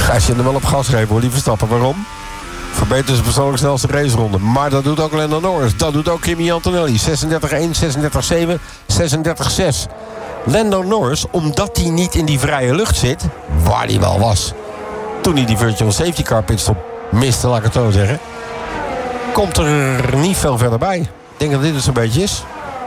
Hij zit er wel op gas geven, hoor, die Verstappen. Waarom? Verbetert zijn persoonlijk snelste raceronde. Maar dat doet ook Lando Norris. Dat doet ook Kimi Antonelli. 36-1, 36-7, 36-6. Lando Norris, omdat hij niet in die vrije lucht zit, waar hij wel was toen hij die virtual safety car pitstop miste, laat ik het zo zeggen, komt er niet veel verder bij. Ik denk dat dit het zo'n beetje is.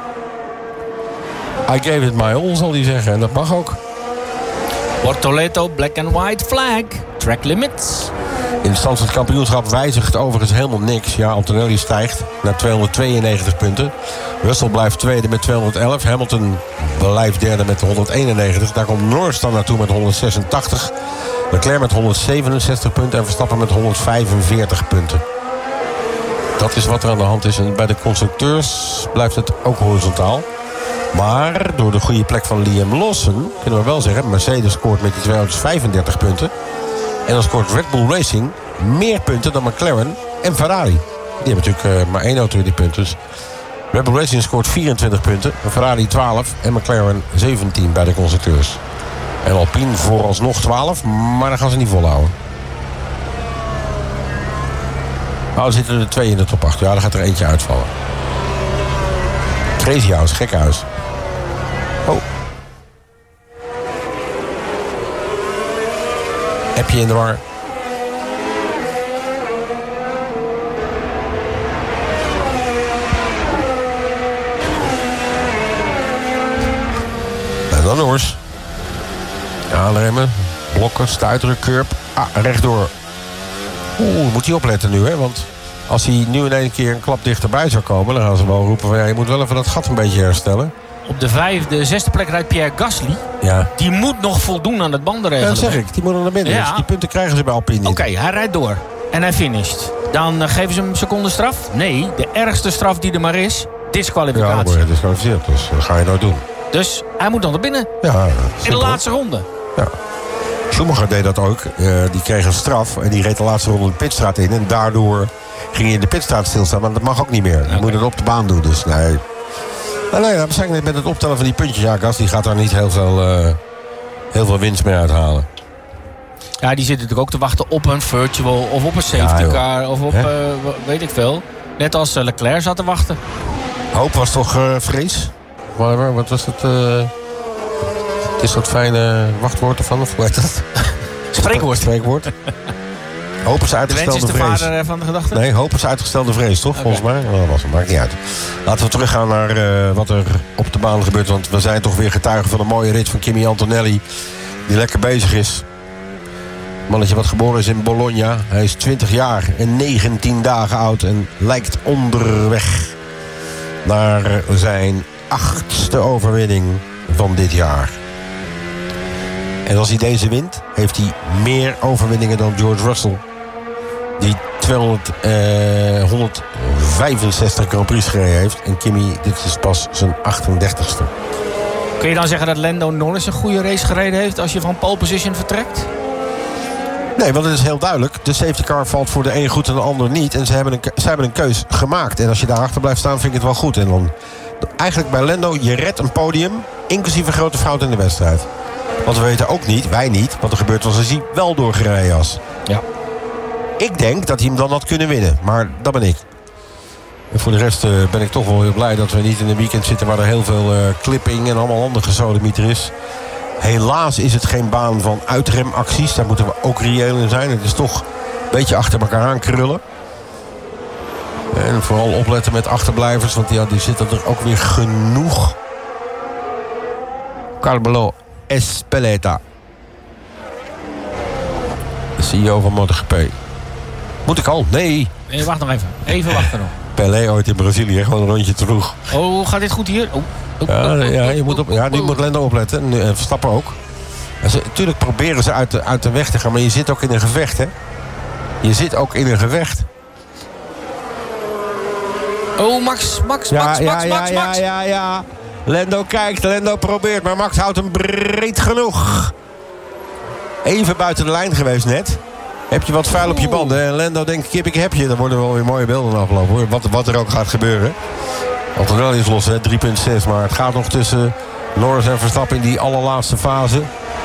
I gave it my all, zal hij zeggen. En dat mag ook. Bortoleto, black and white flag. Track limits. In de stand van het kampioenschap wijzigt overigens helemaal niks. Ja, Antonelli stijgt naar 292 punten. Russell blijft tweede met 211. Hamilton blijft derde met 191. Daar komt Norris dan naartoe met 186. Leclerc met 167 punten en Verstappen met 145 punten. Dat is wat er aan de hand is. En bij de constructeurs blijft het ook horizontaal. Maar door de goede plek van Liam Lawson kunnen we wel zeggen, Mercedes scoort met die 235 punten. En dan scoort Red Bull Racing meer punten dan McLaren en Ferrari. Die hebben natuurlijk maar één auto in die punten. Dus Red Bull Racing scoort 24 punten. Ferrari 12 en McLaren 17 bij de constructeurs. En Alpine vooralsnog 12, maar dan gaan ze niet volhouden. Nou, er zitten er 2 in de top 8. Ja, dan gaat er eentje uitvallen. Crazy House, gek huis. Oh. Heb je in de war? En dan Norris. Aanremmen, blokken, stuiteren, curb. Rechtdoor. Moet hij opletten nu, hè? Want als hij nu in één keer een klap dichterbij zou komen, dan gaan ze wel roepen van ja, je moet wel even dat gat een beetje herstellen. Op de 6e plek rijdt Pierre Gasly. Ja. Die moet nog voldoen aan het bandenreglement. Ja, dat zeg ik. Die moet er naar binnen. Ja. Dus die punten krijgen ze bij Alpine niet. Oké, hij rijdt door. En hij finisht. Dan geven ze hem een seconde straf? Nee, de ergste straf die er maar is. Disqualificatie. Ja, dan word je gedisqualificeerd. Dus dat ga je nou doen. Dus hij moet dan naar binnen. Ja, in de laatste ronde. Ja. Schumacher deed dat ook. Die kreeg een straf en die reed de laatste ronde de pitstraat in. En daardoor ging hij in de pitstraat stilstaan. Maar dat mag ook niet meer. Je moet het op de baan doen. Dus nee. Nou ja, waarschijnlijk met het optellen van die puntjes. Ja, Gasly gaat daar niet heel veel winst mee uithalen. Ja, die zitten natuurlijk ook te wachten op een virtual of op een safety car. Of op, weet ik veel. Net als Leclerc zat te wachten. Hoop was toch vrees? Wat was het? Het is dat fijne wachtwoord ervan, of hoe heet dat? Spreekwoord. Hoop is uitgestelde vrees. De wens is de vader van de gedachte? Nee, hoop is uitgestelde vrees, toch? Volgens mij. Nou, dat maakt niet uit. Laten we teruggaan naar wat er op de baan gebeurt. Want we zijn toch weer getuigen van een mooie rit van Kimi Antonelli. Die lekker bezig is. Mannetje wat geboren is in Bologna. Hij is 20 jaar en 19 dagen oud. En lijkt onderweg naar zijn 8e overwinning van dit jaar. En als hij deze wint, heeft hij meer overwinningen dan George Russell. Die 165 Grand Prix gereden heeft. En Kimi, dit is pas zijn 38ste. Kun je dan zeggen dat Lando Norris een goede race gereden heeft als je van pole position vertrekt? Nee, want het is heel duidelijk. De safety car valt voor de een goed en de ander niet. En ze hebben een keus gemaakt. En als je daarachter blijft staan, vind ik het wel goed. En dan eigenlijk bij Lando, je redt een podium, inclusief een grote fout in de wedstrijd. Want we weten ook niet, wij niet, wat er gebeurt was als hij wel doorgereden was. Ja. Ik denk dat hij hem dan had kunnen winnen. Maar dat ben ik. En voor de rest ben ik toch wel heel blij dat we niet in een weekend zitten waar er heel veel clipping en allemaal andere gesodemieter is. Helaas is het geen baan van uitremacties. Daar moeten we ook reëel in zijn. Het is toch een beetje achter elkaar aan krullen. En vooral opletten met achterblijvers. Want ja, die zitten er ook weer genoeg. Carmelo Espeleta. De CEO van MotoGP. Moet ik al? Nee. Nee, wacht nog even. Even wachten nog. Pelé ooit in Brazilië. Gewoon een rondje terug. Oh, gaat dit goed hier? Nu moet Lando opletten. En Verstappen ook. Natuurlijk proberen ze uit de weg te gaan. Maar je zit ook in een gevecht, hè? Je zit ook in een gevecht. Oh, Max. Ja. Lando kijkt, Lando probeert. Maar Max houdt hem breed genoeg. Even buiten de lijn geweest net. Heb je wat vuil op je banden. En Lando denkt, kip, ik heb je. Dan worden wel weer mooie beelden afgelopen, hoor. Wat er ook gaat gebeuren. Antonelli is los, hè, 3,6. Maar het gaat nog tussen Norris en Verstappen in die allerlaatste fase.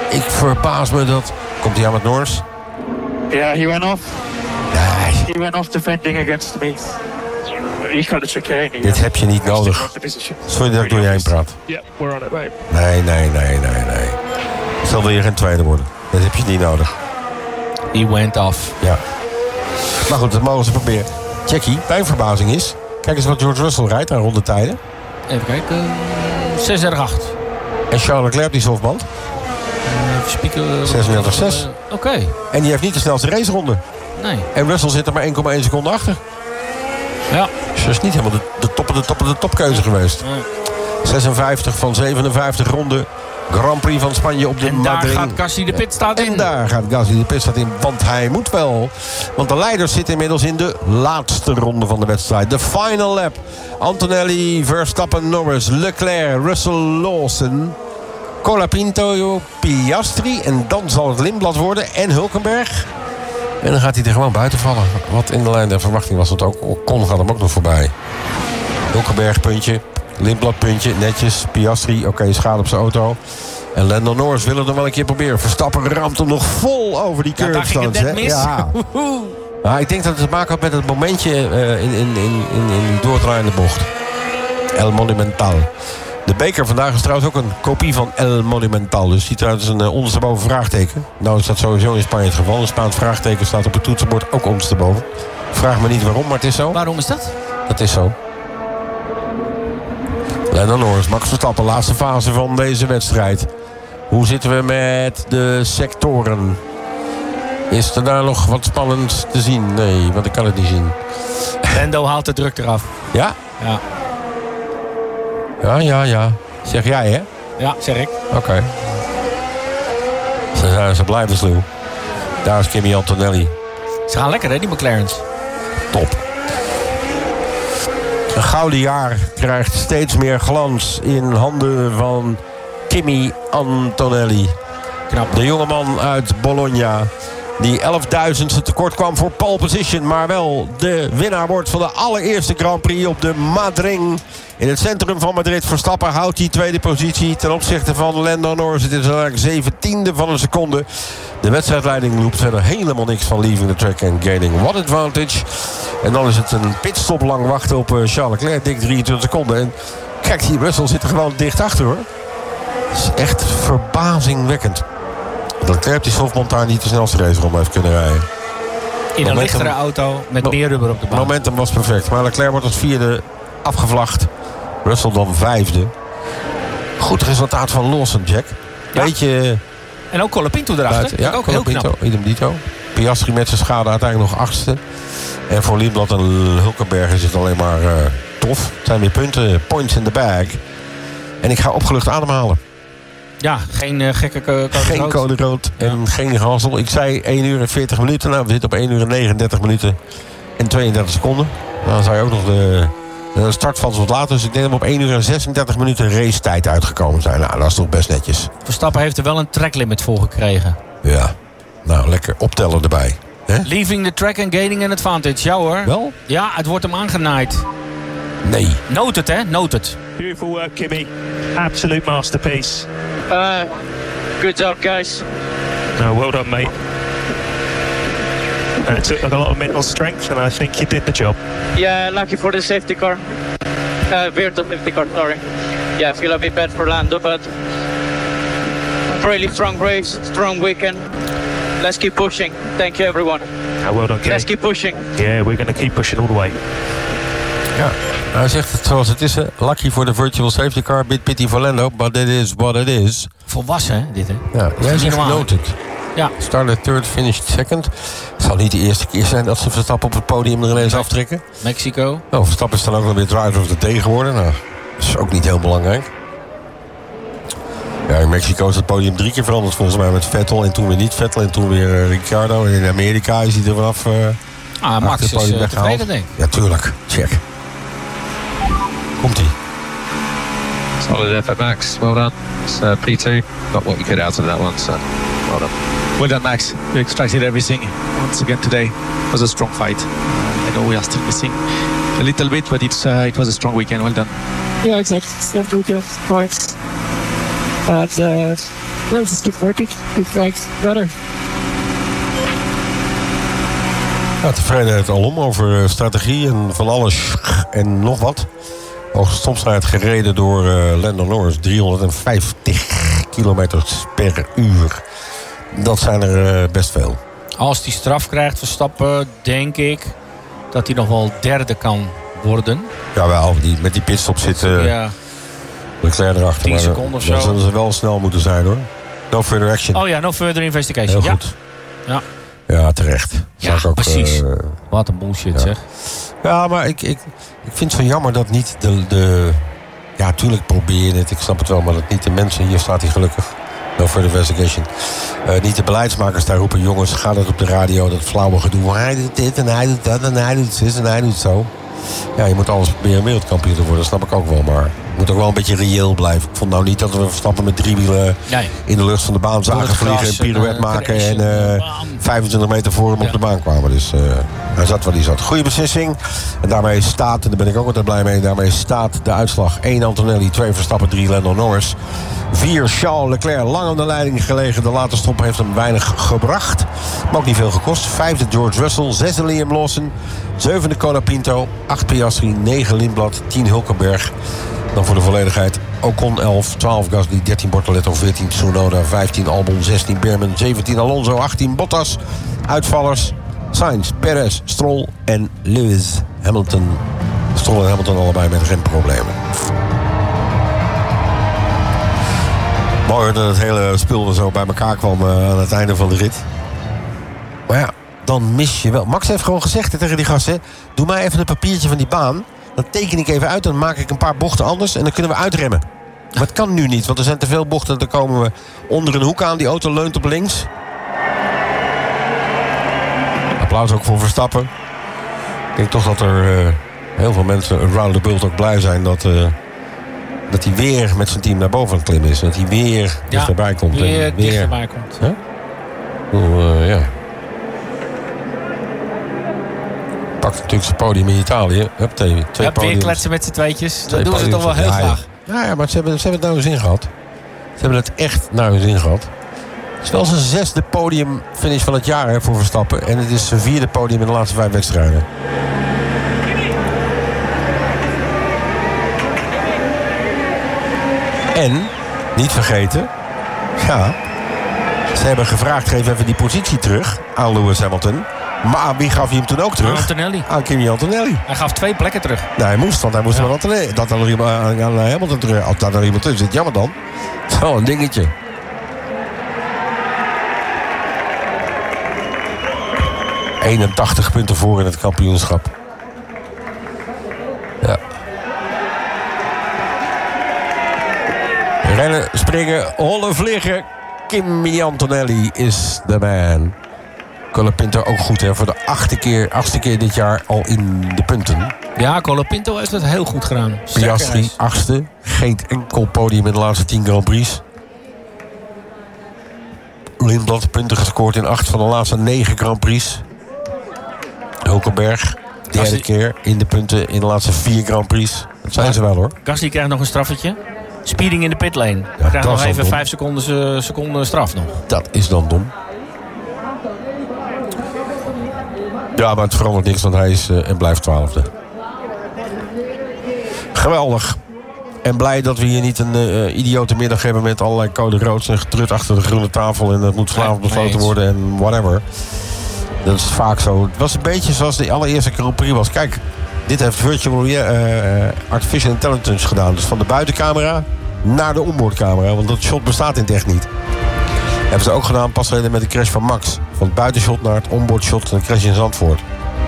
Ik verbaas me dat... Komt hij aan met Norris? Yeah, he went off. Nee. He went off defending against me. He got a chicane. Dit heb je niet nodig. Sorry dat ik door je heen praat. Yeah, we're on it, mate. Nee. Stel wil je geen tweede worden. Dat heb je niet nodig. He went off. Ja. Maar goed, dat mogen ze proberen. Jackie, mijn verbazing is... Kijk eens wat George Russell rijdt aan rondetijden. Even kijken. 36-8. En Charles Leclerc die softband. Even spieken. 36-6. Oké. En die heeft niet de snelste raceronde. Nee. En Russell zit er maar 1,1 seconde achter. Ja. Dus dat is niet helemaal de topkeuze geweest. Nee. 56 van 57 ronden. Grand Prix van Spanje op de Madrid. Daar gaat Gasly de pitstraat in. En daar gaat Gasly de pitstraat in, want hij moet wel. Want de leiders zitten inmiddels in de laatste ronde van de wedstrijd. De final lap. Antonelli, Verstappen, Norris, Leclerc, Russell, Lawson, Colapinto, Piastri. En dan zal het Lindblad worden en Hulkenberg. En dan gaat hij er gewoon buiten vallen. Wat in de lijn der verwachting was. Want ook Ocon gaat hem ook nog voorbij. Hulkenberg puntje. Lindblad puntje, netjes. Piastri, oké, schade op zijn auto. En Lando Norris wil het nog wel een keer proberen. Verstappen ramt hem nog vol over die curb. Ja, daar ging het net mis. Ja. Nou, ik denk dat het te maken had met het momentje in die doordraaiende bocht. El Monumental. De beker vandaag is trouwens ook een kopie van El Monumental. Dus ziet eruit als een ondersteboven vraagteken. Nou is dat sowieso in Spanje het geval. Een Spaans vraagteken staat op het toetsenbord ook ondersteboven. Vraag me niet waarom, maar het is zo. Waarom is dat? Dat is zo. Lando Norris, Max Verstappen, laatste fase van deze wedstrijd. Hoe zitten we met de sectoren? Is er daar nog wat spannends te zien? Nee, want ik kan het niet zien. Lando haalt de druk eraf. Ja? Ja. Ja. Zeg jij, hè? Ja, zeg ik. Oké. Ze blijven sluw. Daar is Kimi Antonelli. Ze gaan lekker, hè, die McLaren's. Top. Een gouden jaar krijgt steeds meer glans in handen van Kimi Antonelli. Knap. De jongeman uit Bologna. Die 11.000ste tekort kwam voor pole position. Maar wel de winnaar wordt van de allereerste Grand Prix op de Madrid. In het centrum van Madrid. Verstappen houdt die tweede positie ten opzichte van Lando Norris. Het is eigenlijk 17e van een seconde. De wedstrijdleiding loopt verder helemaal niks van leaving the track and gaining one advantage. En dan is het een pitstop lang wachten op Charles Leclerc. Dik 23 seconden. En kijk, die Russell zit er gewoon dicht achter, hoor. Het is echt verbazingwekkend. Leclerc die softband daar niet de snelste raceronde heeft kunnen rijden. In een lichtere auto met meer rubber op de baan. Momentum was perfect. Maar Leclerc wordt als vierde afgevlacht. Russell dan vijfde. Goed resultaat van Lawson, Jack. Ja. Beetje... En ook Colapinto erachter. Ja, ook heel knap. Idem dito. Piastri met zijn schade uiteindelijk nog achtste. En voor Lindblad en Hulkenberg is het alleen maar tof. Het zijn weer punten. Points in the bag. En ik ga opgelucht ademhalen. Ja, geen gekke code rood. Geen code rood en geen hassel. Ik zei 1 uur en 40 minuten. Nou, we zitten op 1 uur en 39 minuten en 32 seconden. Dan zou je ook nog de start van wat later. Dus ik denk dat we op 1 uur en 36 minuten racetijd uitgekomen zijn. Nou, dat is toch best netjes. Verstappen heeft er wel een tracklimit voor gekregen. Ja, nou lekker optellen erbij. He? Leaving the track and gaining an advantage. Ja hoor. Wel? Ja, het wordt hem aangenaaid. Nee. Noted, hè? Noted. Beautiful work, Kimi. Absolute masterpiece. Good job, guys. No, well done, mate. It took a lot of mental strength, and I think you did the job. Yeah, lucky for the safety car. Virtual safety car, sorry. Yeah, I feel a bit bad for Lando, but really strong race, strong weekend. Let's keep pushing. Thank you, everyone. Well done, Kimi. Let's keep pushing. Yeah, we're going to keep pushing all the way. Ja, hij zegt het zoals het is. Hè. Lucky voor de virtual safety car, bit pity for Lando, but it is what it is. Volwassen, hè, dit, hè? Ja, jij zegt normaal. noted. Ja. Started third, finished second. Het zal niet de eerste keer zijn dat ze Verstappen op het podium er ineens aftrekken. Mexico. Nou, Verstappen is dan ook nog weer driver of the day geworden. Nou, dat is ook niet heel belangrijk. Ja, in Mexico is het podium 3 keer veranderd volgens mij met Vettel. En toen weer niet Vettel en toen weer Ricciardo. En in Amerika is hij er vanaf Max is tevreden, denk ik. Ja, tuurlijk. Check. Komt-ie. Solid effort, Max. Well done. It's P2. Got what you could out of that one, so well done. Well done, Max. You extracted everything once again today. It was a strong fight. I know we are still missing a little bit, but it was a strong weekend. Well done. Yeah, exactly. Strong weekend, right. And Let's just keep working. It makes better. Ja, tevredenheid alom over strategie en van alles en nog wat. Hoogste stopsnelheid gereden door Lando Norris. 350 kilometers per uur. Dat zijn er best veel. Als hij straf krijgt, Verstappen, denk ik dat hij nog wel derde kan worden. Jawel, met die pitstop zitten Ja. Leclerc erachter. 10 maar seconden of dan zo. zullen ze wel snel moeten zijn hoor. No further action. Oh ja, no further investigation. Heel goed. Ja. Ja, terecht. Ja, Zou ik ook, precies. Wat een bullshit zeg. Ja, maar ik vind het zo jammer dat niet de... Ja, tuurlijk probeer je het. Ik snap het wel, maar dat niet de mensen... Hier staat hij gelukkig. No further investigation. Niet de beleidsmakers daar roepen... Jongens, ga dat op de radio, dat flauwe gedoe. Hij doet dit en hij doet dat en hij doet zus en hij doet zo. Ja, je moet alles proberen wereldkampioen te worden. Dat snap ik ook wel, maar... Je moet ook wel een beetje reëel blijven. Ik vond nou niet dat we Verstappen met 3 wielen... Nee. in de lucht van de baan zagen vliegen... en pirouette maken en 25 meter voor hem op de baan kwamen. Dus hij zat waar hij zat. Goede beslissing. En daarmee staat, en daar ben ik ook altijd blij mee... daarmee staat de uitslag 1 Antonelli, 2 Verstappen, 3 Lando Norris... 4 Charles Leclerc, lang aan de leiding gelegen. De late stop heeft hem weinig gebracht. Maar ook niet veel gekost. 5e George Russell, 6e Liam Lawson... 7e Colapinto, 8 Piastri, 9 Lindblad, 10 Hulkenberg... Dan voor de volledigheid Ocon 11, 12 Gasly, 13 Bortoletto, 14 Tsunoda, 15 Albon, 16 Behrman, 17 Alonso, 18 Bottas. Uitvallers Sainz, Perez, Stroll en Lewis Hamilton. Stroll en Hamilton allebei met remproblemen. Mooi dat het hele spul er zo bij elkaar kwam aan het einde van de rit. Maar ja, dan mis je wel. Max heeft gewoon gezegd tegen die gasten... Doe mij even een papiertje van die baan... Dan teken ik even uit, dan maak ik een paar bochten anders... en dan kunnen we uitremmen. Maar het kan nu niet, want er zijn te veel bochten. Dan komen we onder een hoek aan. Die auto leunt op links. Applaus ook voor Verstappen. Ik denk toch dat er heel veel mensen around the world ook blij zijn... dat hij weer met zijn team naar boven aan het klimmen is. Dat hij weer dichterbij komt. Weer dichterbij komt. Huh? Ja. Pakt natuurlijk zijn podium in Italië. Hup, twee weer kletsen met z'n tweetjes. Dat doen ze toch wel heel graag. Ja, maar ze hebben het naar hun zin gehad. Ze hebben het echt naar hun zin gehad. Het is wel zijn 6e podiumfinish van het jaar voor Verstappen. En het is zijn 4e podium in de laatste 5 wedstrijden. En, niet vergeten... Ja, ze hebben gevraagd, geef even die positie terug aan Lewis Hamilton... Maar wie gaf hij hem toen ook terug? Antonelli. Aan Kimi Antonelli. Hij gaf 2 plekken terug. Nee, hij moest, want hij moest aan Antonelli. Dat dan nog aan Hamilton terug. Als daar nog iemand tussen zit, jammer dan. Zo, een dingetje. ...81 punten voor in het kampioenschap. Ja. Rennen, springen, hollen, vliegen. Kimi Antonelli is de man. Colapinto ook goed, hè, voor de 8e keer dit jaar al in de punten. Ja, Colapinto heeft het heel goed gedaan. Piastri 8e. Geen enkel podium in de laatste 10 Grand Prix. Lindblad punten gescoord in 8 van de laatste 9 Grand Prix. Hulkenberg, 3e keer in de punten in de laatste 4 Grand Prix. Dat zijn ze wel, hoor. Gasly krijgt nog een straffetje. Speeding in de pitlane. Hij krijgt nog even 5 seconden straf nog. Dat is dan dom. Ja, maar het verandert niks, want hij is en blijft 12e. Geweldig. En blij dat we hier niet een idiote middag hebben... met allerlei code roods en getrut achter de groene tafel... en dat moet vanavond besloten worden en whatever. Dat is vaak zo. Het was een beetje zoals de allereerste Grand Prix was. Kijk, dit heeft Virtual Artificial Intelligence gedaan. Dus van de buitencamera naar de onboardcamera. Want dat shot bestaat in het echt niet. Hebben ze ook gedaan pas geleden met de crash van Max. Van het buitenshot naar het onboardshot en de crash in Zandvoort.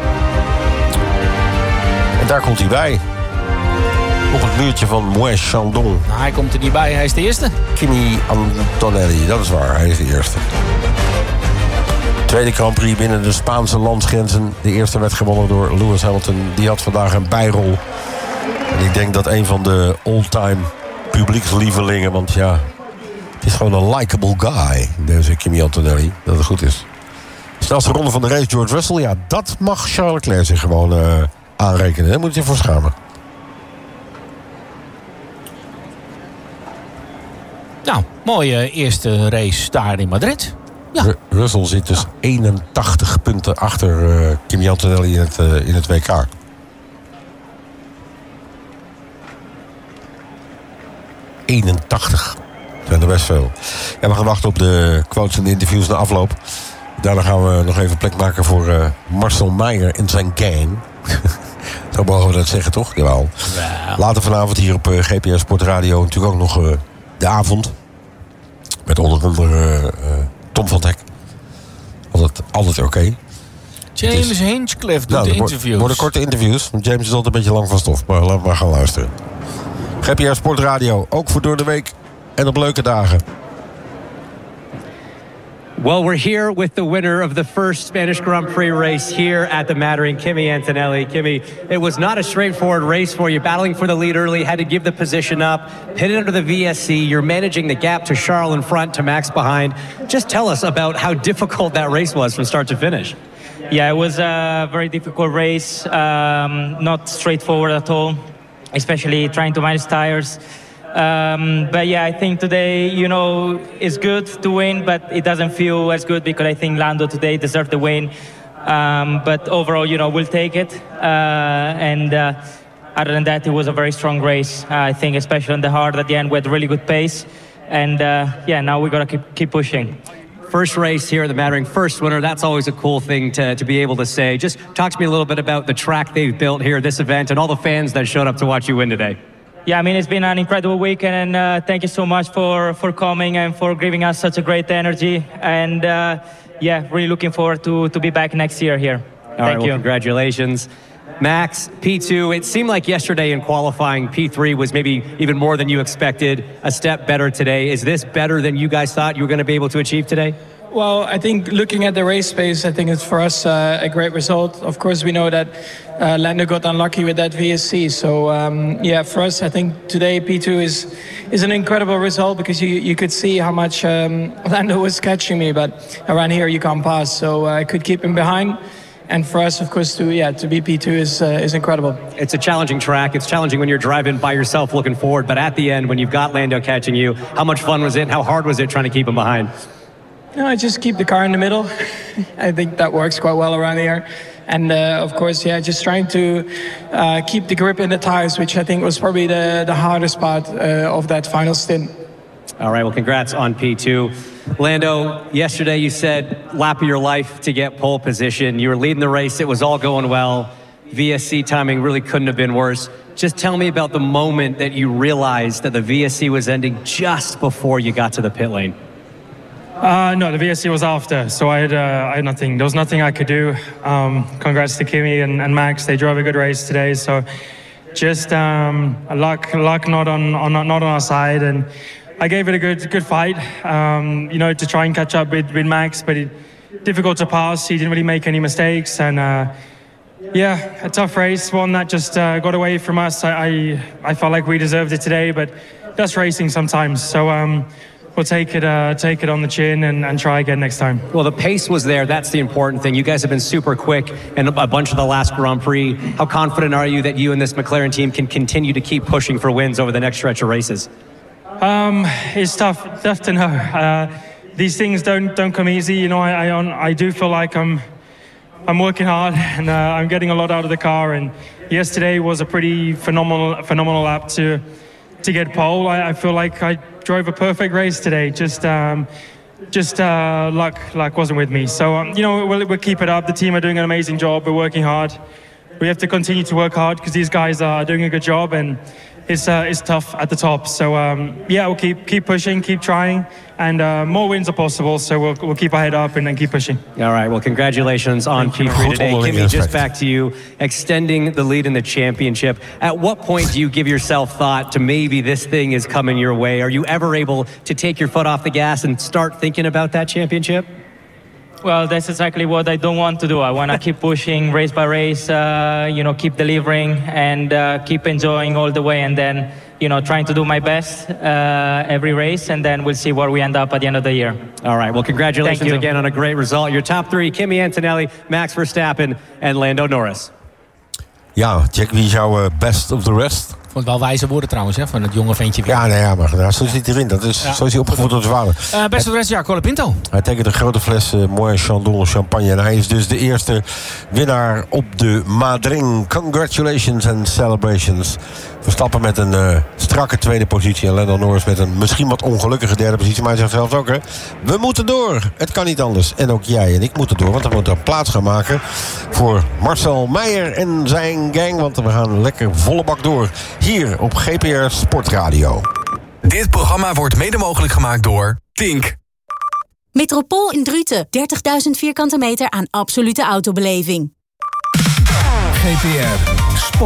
En daar komt hij bij. Op het muurtje van Moët Chandon. Nou, hij komt er niet bij, hij is de eerste. Kimi Antonelli, dat is waar, hij is de eerste. Tweede Grand Prix binnen de Spaanse landsgrenzen. De eerste werd gewonnen door Lewis Hamilton. Die had vandaag een bijrol. En ik denk dat een van de all-time publiekslievelingen... want ja, het is gewoon een likable guy, deze Kimi Antonelli. Dat het goed is. Snelste ronde van de race, George Russell. Ja, dat mag Charles Leclerc zich gewoon aanrekenen. Daar moet je voor schamen. Nou, mooie eerste race daar in Madrid. Ja. Russell zit dus 81 punten achter Kimi Antonelli in het WK. ...81. Zijn er best veel. Ja, we gaan wachten op de quotes en de interviews na afloop. Daarna gaan we nog even plek maken voor Marcel Meijer en zijn gang. Zo mogen we dat zeggen, toch? Jawel. Ja. Later vanavond hier op GPS Sport Radio natuurlijk ook nog de avond. Met onder andere Tom van Hek. Altijd oké. James Hinchcliffe doet de interviews. Het worden korte interviews. Want James is altijd een beetje lang van stof. Maar laten we maar gaan luisteren. GPS Sport Radio. Ook voor door de week en op leuke dagen. Well, we're here with the winner of the first Spanish Grand Prix race here at the Mattering, Kimi Antonelli. Kimi, it was not a straightforward race for you, battling for the lead early, had to give the position up, hit it under the VSC. You're managing the gap to Charles in front, to Max behind. Just tell us about how difficult that race was from start to finish. Yeah, it was a very difficult race, not straightforward at all, especially trying to manage tires. But yeah, I think today, it's good to win, but it doesn't feel as good because I think Lando today deserved the win. But overall, we'll take it. And other than that, it was a very strong race. I think especially on the hard at the end, we had really good pace. And now we got to keep pushing. First race here at the Mattering, first winner. That's always a cool thing to be able to say. Just talk to me a little bit about the track they've built here, this event, and all the fans that showed up to watch you win today. Yeah, I mean, it's been an incredible weekend, and thank you so much for coming and for giving us such a great energy. And really looking forward to be back next year here. Thank you. Congratulations. Max, P2, it seemed like yesterday in qualifying, P3 was maybe even more than you expected, a step better today. Is this better than you guys thought you were going to be able to achieve today? Well, I think looking at the race pace, I think it's for us a great result. Of course, we know that Lando got unlucky with that VSC. So, for us, I think today P2 is an incredible result because you could see how much Lando was catching me. But around here, you can't pass. So I could keep him behind. And for us, of course, to be P2 is incredible. It's a challenging track. It's challenging when you're driving by yourself looking forward. But at the end, when you've got Lando catching you, how much fun was it? And how hard was it trying to keep him behind? No, I just keep the car in the middle. I think that works quite well around here. And of course, just trying to keep the grip in the tires, which I think was probably the hardest part of that final stint. All right, well, congrats on P2. Lando, yesterday you said lap of your life to get pole position. You were leading the race. It was all going well. VSC timing really couldn't have been worse. Just tell me about the moment that you realized that the VSC was ending just before you got to the pit lane. No, the VSC was after, so I had nothing. There was nothing I could do. Congrats to Kimi and Max. They drove a good race today, so just luck not on our side, and I gave it a good fight. To try and catch up with Max, but difficult to pass. He didn't really make any mistakes, and a tough race. One that just got away from us. I felt like we deserved it today, but that's racing sometimes. So. We'll take it on the chin and try again next time. Well, the pace was there. That's the important thing. You guys have been super quick in a bunch of the last Grand Prix. How confident are you that you and this McLaren team can continue to keep pushing for wins over the next stretch of races? It's tough to know. These things don't come easy. I do feel like I'm working hard and I'm getting a lot out of the car. And yesterday was a pretty phenomenal lap to get pole. I feel like I drove a perfect race today. Just luck wasn't with me. So we'll keep it up. The team are doing an amazing job. We're working hard. We have to continue to work hard because these guys are doing a good job, and it's tough at the top. So we'll keep pushing, keep trying, and more wins are possible. So we'll keep our head up and then keep pushing. All right. Well, congratulations on P3 today. Kimi, just back to you, extending the lead in the championship. At what point do you give yourself thought to maybe this thing is coming your way? Are you ever able to take your foot off the gas and start thinking about that championship? Well, that's exactly what I don't want to do. I want to keep pushing race by race, keep delivering and keep enjoying all the way, and then, trying to do my best every race, and then we'll see where we end up at the end of the year. All right. Well, congratulations again on a great result. Your top three, Kimi Antonelli, Max Verstappen en Lando Norris. Ja, Jack, wie is jouw best of the rest? vond wel wijze woorden trouwens, hè, van het jonge ventje. Ja, nee, ja, maar zo zit hij erin. Dat is, Zo is hij opgevoed door zijn vader. Beste rest, ja, Colapinto. Hij tekent een grote fles mooie Chandon champagne. En hij is dus de eerste winnaar op de Madring. Congratulations and celebrations. Verstappen met een strakke tweede positie. En Lando Norris met een misschien wat ongelukkige derde positie. Maar hij zegt zelfs ook, hè, we moeten door. Het kan niet anders. En ook jij en ik moeten door. Want we moeten plaats gaan maken voor Marcel Meijer en zijn gang. Want we gaan lekker volle bak door. Hier op GPR Sportradio. Dit programma wordt mede mogelijk gemaakt door Tink. Metropool in Druten. 30.000 vierkante meter aan absolute autobeleving. GPR Sport.